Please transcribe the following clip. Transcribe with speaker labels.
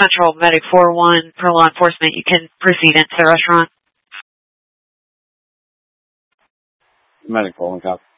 Speaker 1: Central, Medic 4-1 for law enforcement. You can proceed into the restaurant.
Speaker 2: Medic 4-1, copy.